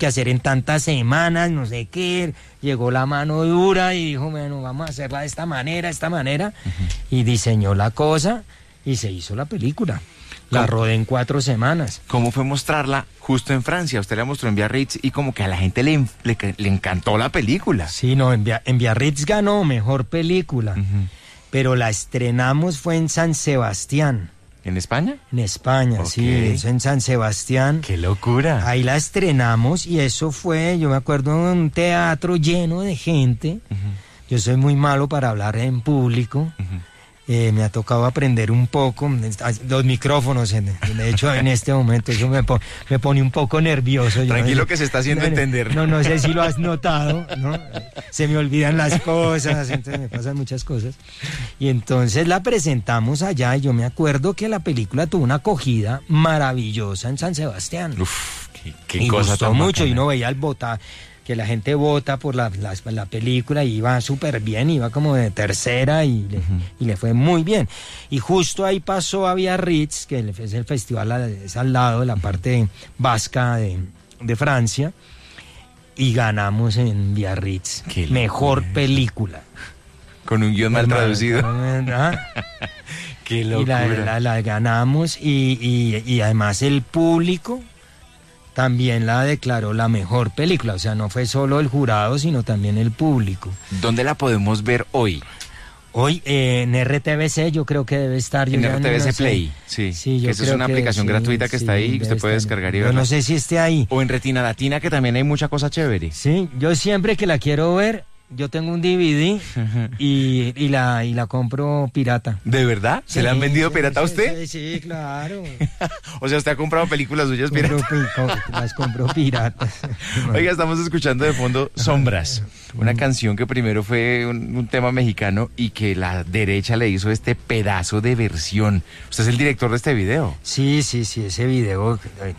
que hacer en tantas semanas, no sé qué. Llegó la mano dura y dijo, bueno, vamos a hacerla de esta manera, y diseñó la cosa y se hizo la película. La rodé en 4 semanas. ¿Cómo fue mostrarla justo en Francia? Usted la mostró en Biarritz y como que a la gente le encantó la película. Sí, no, en Biarritz ganó mejor película, pero la estrenamos fue en San Sebastián. ¿En España? En España, sí, eso en San Sebastián. ¡Qué locura! Ahí la estrenamos y eso fue, yo me acuerdo, un teatro lleno de gente. Yo soy muy malo para hablar en público. Me ha tocado aprender un poco, los micrófonos, de hecho en este momento eso me pone un poco nervioso. Tranquilo que se está haciendo entender. No sé si lo has notado, ¿no? Se me olvidan las cosas, entonces me pasan muchas cosas. Y entonces la presentamos allá y yo me acuerdo que la película tuvo una acogida maravillosa en San Sebastián. Uf, qué cosa gustó tan mucho bacana. Y uno veía que la gente vota por la película y iba súper bien, iba como de tercera y le fue muy bien. Y justo ahí pasó a Biarritz, que es el festival, es al lado de la parte vasca de Francia, y ganamos en Biarritz. Mejor película. Con un guión mal traducido. Qué locura. Y la ganamos y además el público también la declaró la mejor película, o sea, no fue solo el jurado, sino también el público. ¿Dónde la podemos ver hoy? Hoy en RTVC yo creo que debe estar. En RTVC Play, sí. Yo que esa es una aplicación gratuita que está ahí, que usted puede descargar y verla. Yo no sé si esté ahí. O en Retina Latina, que también hay mucha cosa chévere. Sí, yo siempre que la quiero ver, yo tengo un DVD y la compro pirata. ¿De verdad? ¿Se la han vendido pirata a usted? Sí, claro. O sea, ¿usted ha comprado películas suyas piratas? Las compro piratas. Oiga, estamos escuchando de fondo Sombras, una canción que primero fue un tema mexicano y que la derecha le hizo este pedazo de versión. ¿Usted es el director de este video? Sí, ese video.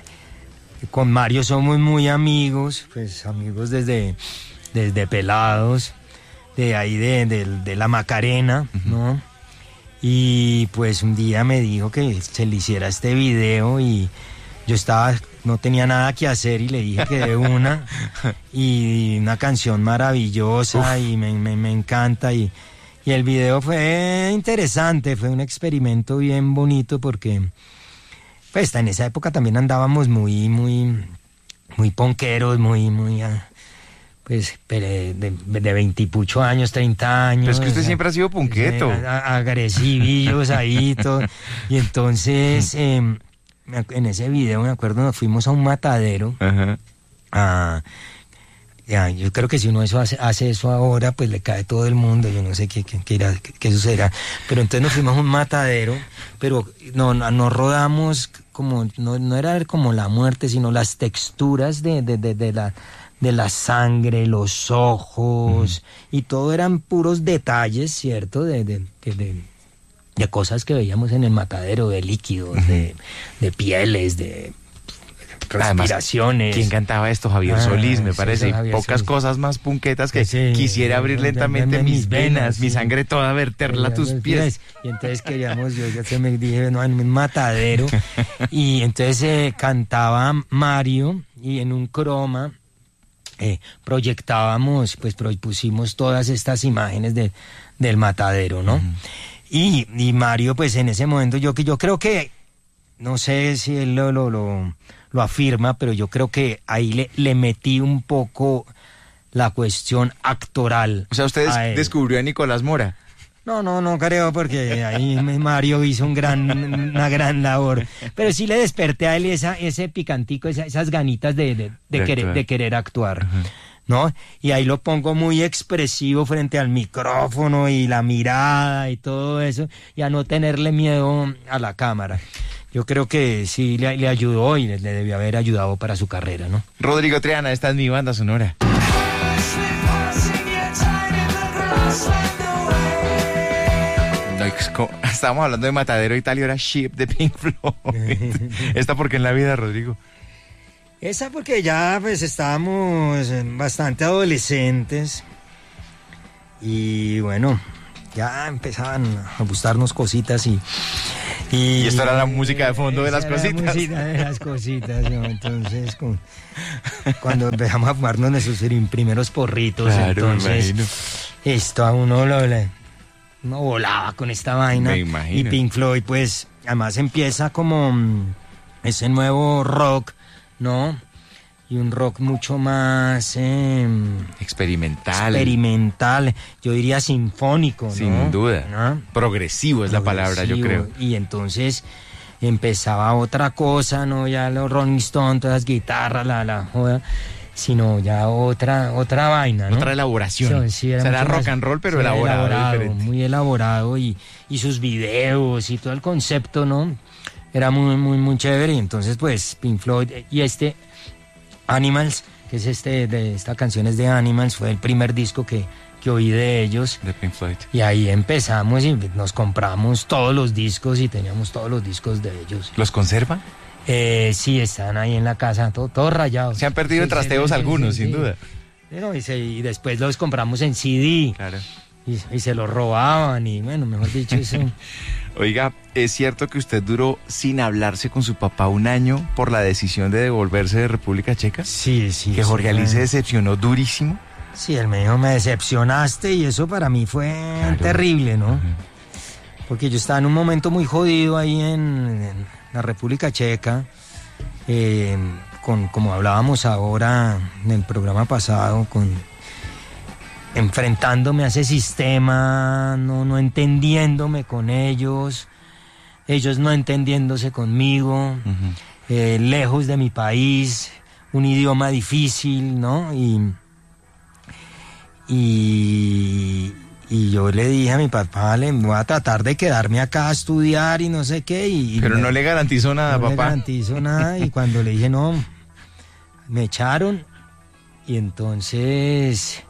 Con Mario somos muy amigos, pues amigos desde pelados, de ahí de la Macarena, ¿no? Y pues un día me dijo que se le hiciera este video y yo no tenía nada que hacer y le dije que de una, y una canción maravillosa. Uf. Y me encanta y el video fue interesante, fue un experimento bien bonito porque pues en esa época también andábamos muy ponqueros, pues de 20 y pucho años, 30 años. Pero es que usted siempre ha sido punqueto. Agresivillos ahí, todo. Y entonces, en ese video, me acuerdo, nos fuimos a un matadero. Yo creo que si uno hace eso ahora, pues le cae todo el mundo. Yo no sé qué sucederá. Pero entonces nos fuimos a un matadero, pero no rodamos como, no era como la muerte, sino las texturas de la sangre, los ojos, y todo eran puros detalles, ¿cierto? De cosas que veíamos en el matadero, de líquidos, de pieles, de respiraciones. Además, ¿quién cantaba esto? Javier Solís, me parece. Javier Pocas Solís. Cosas más punquetas que quisiera abrir lentamente mis venas, mi sangre toda, verterla a tus pies. Y entonces yo ya se me dije, no, en un matadero. Y entonces cantaba Mario, y en un croma proyectábamos, pues pusimos todas estas imágenes del matadero, ¿no? Y Mario, pues en ese momento yo creo que, no sé si él lo afirma, pero yo creo que ahí le metí un poco la cuestión actoral. O sea, usted descubrió a Nicolás Mora. No creo, porque ahí Mario hizo una gran labor. Pero sí le desperté a él ese picantico, esas ganitas de querer actuar, ¿no? Y ahí lo pongo muy expresivo frente al micrófono y la mirada y todo eso, y a no tenerle miedo a la cámara. Yo creo que sí le ayudó y le debió haber ayudado para su carrera, ¿no? Rodrigo Triana, esta es mi banda sonora. Estábamos hablando de Matadero y tal, y ahora Ship de Pink Floyd. ¿Esta por qué en la vida, Rodrigo? Esa porque ya pues estábamos bastante adolescentes y bueno, ya empezaban a gustarnos cositas y Y esto era la música de fondo de las esa era cositas. La música de las cositas, ¿no? Entonces, cuando empezamos a fumarnos nuestros primeros porritos, Claro, me entonces, imagino. esto a uno uno volaba con esta vaina. Me imagino. Y Pink Floyd, pues, además empieza como ese nuevo rock, ¿no? Y un rock mucho más Experimental. yo diría sinfónico, ¿no? Sin duda. ¿No? Progresivo es la palabra, yo creo. Y entonces empezaba otra cosa, no ya los Rolling Stones, todas las guitarras, la joda, sino ya otra vaina, ¿no? Otra elaboración. Sí, O sea, era mucho rock más- and roll, pero sí, elaborado. Diferente. muy elaborado y sus videos y todo el concepto, ¿no? Era muy chévere. Y entonces, pues, Pink Floyd y Animals, que es de esta canción es de Animals, fue el primer disco que oí de ellos. De Pink Floyd. Y ahí empezamos y nos compramos todos los discos y teníamos todos los discos de ellos. ¿Los conserva? Sí, están ahí en la casa, todos rayados. Se han perdido en trasteos algunos, sin duda. Bueno, y después los compramos en CD Claro. y se los robaban y bueno, mejor dicho, eso. Oiga, ¿es cierto que usted duró sin hablarse con su papá un año por la decisión de devolverse de República Checa? Sí. Que Jorge sí, Ali se decepcionó durísimo. Sí, él me dijo, me decepcionaste y eso para mí fue terrible, ¿no? Porque yo estaba en un momento muy jodido ahí en la República Checa, como hablábamos ahora en el programa pasado, enfrentándome a ese sistema, no entendiéndome con ellos no entendiéndose conmigo, lejos de mi país, un idioma difícil, ¿no? Y yo le dije a mi papá, voy a tratar de quedarme acá a estudiar y no sé qué. Pero no le garantizó nada, no papá. le garantizo nada. Y cuando le dije no, me echaron. Y entonces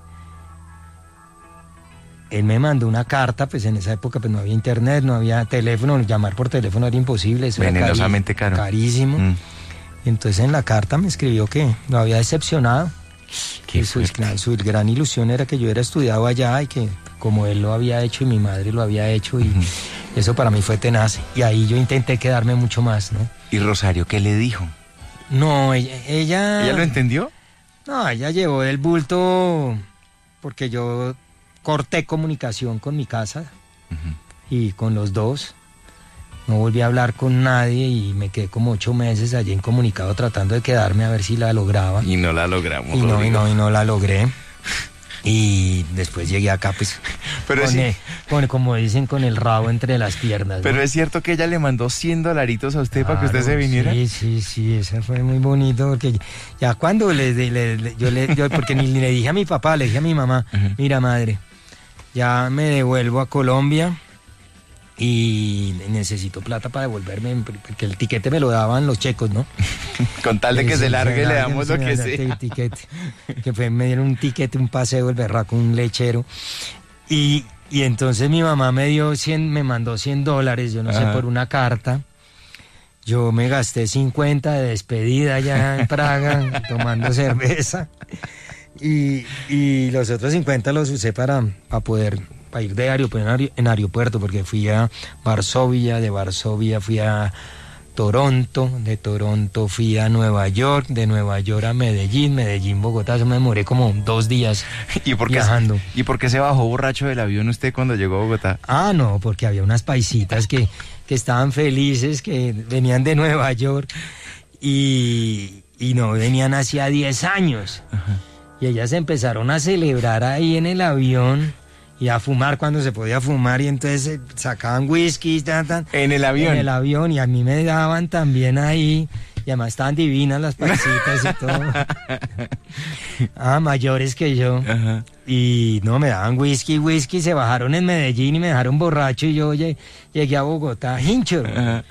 él me mandó una carta, pues en esa época pues no había internet, no había teléfono, llamar por teléfono era imposible. Eso era Venenosamente caro. Carísimo. Y entonces en la carta me escribió que lo había decepcionado. Qué Su gran ilusión era que yo hubiera estudiado allá y que como él lo había hecho y mi madre lo había hecho y eso para mí fue tenaz. Y ahí yo intenté quedarme mucho más, ¿no? ¿Y Rosario qué le dijo? No, ella... ¿Ella lo entendió? No, ella llevó del bulto porque yo corté comunicación con mi casa y con los dos. No volví a hablar con nadie y me quedé como 8 meses allí incomunicado tratando de quedarme a ver si la lograba. Y no la logramos. Y no la logré. Y después llegué acá, pues, Pero como dicen, con el rabo entre las piernas, ¿no? Pero es cierto que ella le mandó $100 a usted para que usted se viniera. Sí, eso fue muy bonito, porque ya cuando porque ni le dije a mi papá, le dije a mi mamá, mira madre, ya me devuelvo a Colombia y necesito plata para devolverme, porque el tiquete me lo daban los checos, ¿no? Con tal de que se largue le damos lo que sea. Me dieron un tiquete, un paseo, el berraco, un lechero. Y entonces mi mamá me mandó $100, yo no sé, por una carta. Yo me gasté 50 de despedida allá en Praga, tomando cerveza. Y los otros 50 los usé para ir de aeropuerto, porque fui a Varsovia, de Varsovia fui a Toronto, de Toronto fui a Nueva York, de Nueva York a Medellín, Bogotá. Eso me demoré como 2 días viajando. ¿Y por qué se bajó borracho del avión usted cuando llegó a Bogotá? Ah, no, porque había unas paisitas que estaban felices, que venían de Nueva York y no venían hacía 10 años. Y ellas empezaron a celebrar ahí en el avión y a fumar cuando se podía fumar, y entonces sacaban whisky, ¿En el avión? En el avión, y a mí me daban también ahí, y además estaban divinas las paisitas y todo. Mayores que yo. Y no, me daban whisky, se bajaron en Medellín y me dejaron borracho, y yo llegué a Bogotá, hincho.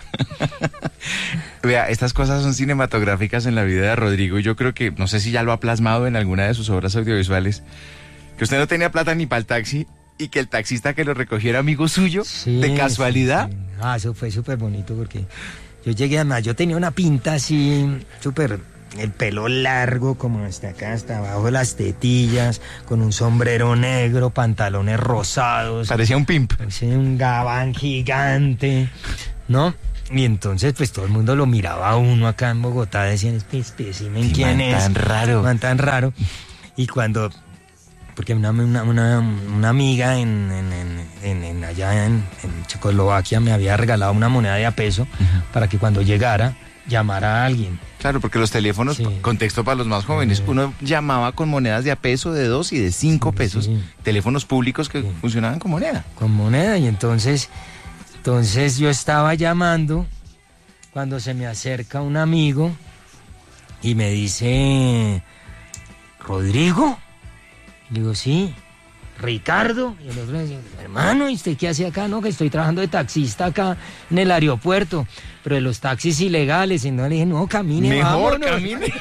Vea, estas cosas son cinematográficas en la vida de Rodrigo, y yo creo que, no sé si ya lo ha plasmado en alguna de sus obras audiovisuales, que usted no tenía plata ni para el taxi, y que el taxista que lo recogiera amigo suyo, de casualidad. Sí. Eso fue súper bonito, porque yo llegué, además, yo tenía una pinta así, súper, el pelo largo, como hasta acá, hasta abajo de las tetillas, con un sombrero negro, pantalones rosados. Parecía un pimp. Parecía un gabán gigante, ¿no? Y entonces, pues todo el mundo lo miraba a uno acá en Bogotá, decían, espécimen, ¿quién es? Tan raro. Man tan raro. Y cuando, porque una amiga allá en Checoslovaquia me había regalado una moneda de $1 para que cuando llegara, llamara a alguien. Claro, porque los teléfonos, contexto para los más jóvenes, uno llamaba con monedas de $1, de $2 y de $5, teléfonos públicos que funcionaban con moneda. Con moneda, y entonces yo estaba llamando cuando se me acerca un amigo y me dice, ¿Rodrigo? Le digo, sí. ¿Ricardo? Y el otro me dice, hermano, ¿y usted qué hace acá? No, que estoy trabajando de taxista acá en el aeropuerto, pero de los taxis ilegales. Y no, le dije, no, camine, mejor vámonos. Camine.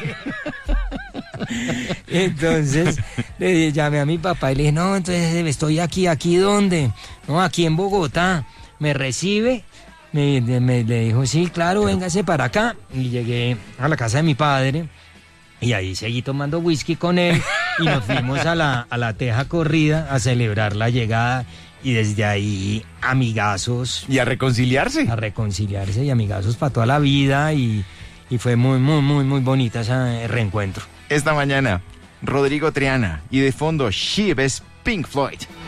Entonces llamé a mi papá y le dije, no, entonces estoy ¿aquí dónde? No, aquí en Bogotá. ¿Me recibe? Le dijo, sí, claro, véngase para acá. Y llegué a la casa de mi padre y ahí seguí tomando whisky con él y nos fuimos a la teja corrida a celebrar la llegada y desde ahí amigazos. Y a reconciliarse. A reconciliarse y amigazos para toda la vida y fue muy, muy, muy, muy bonita ese reencuentro. Esta mañana, Rodrigo Triana y de fondo She es Pink Floyd.